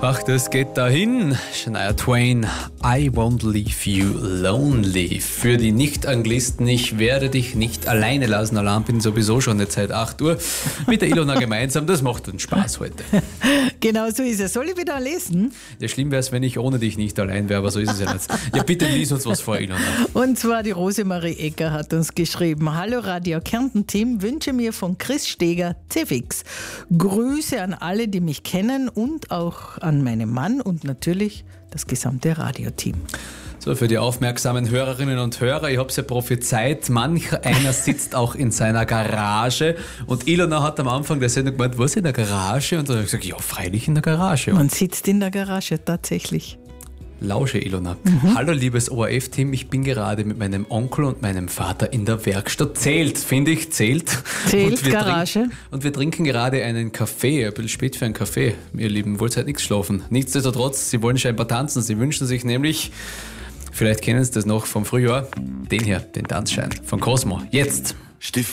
Ach, das geht dahin. Shania Twain, I won't leave you lonely. Für die Nicht-Anglisten, ich werde dich nicht alleine lassen. Alarm bin sowieso schon jetzt seit 8 Uhr mit der Ilona gemeinsam. Das macht uns Spaß heute. Genau so ist es. Soll ich wieder lesen? Ja, schlimm wäre es, wenn ich ohne dich nicht allein wäre, aber so ist es ja jetzt. Ja, bitte lies uns was vor, Ilona. Und zwar die Rosemarie Ecker hat uns geschrieben: Hallo Radio Kärnten-Team, wünsche mir von Chris Steger C-Fix Grüße an alle, die mich kennen und auch an meinen Mann und natürlich das gesamte Radioteam. So, für die aufmerksamen Hörerinnen und Hörer, ich habe es ja prophezeit, manch einer sitzt auch in seiner Garage und Ilona hat am Anfang der Sendung gemeint, was in der Garage? Und dann habe ich gesagt, ja, freilich in der Garage. Man sitzt in der Garage, tatsächlich. Lausche, Ilona. Hallo, liebes ORF-Team, ich bin gerade mit meinem Onkel und meinem Vater in der Werkstatt. Zählt, finde ich, zählt. Zählt, Garage. Und wir trinken gerade einen Kaffee, ein bisschen spät für einen Kaffee. Ihr Lieben, wollt halt nichts schlafen. Nichtsdestotrotz, sie wollen scheinbar tanzen. Sie wünschen sich nämlich, vielleicht kennen Sie das noch vom Frühjahr, den hier, den Tanzschein von Cosmo. Jetzt!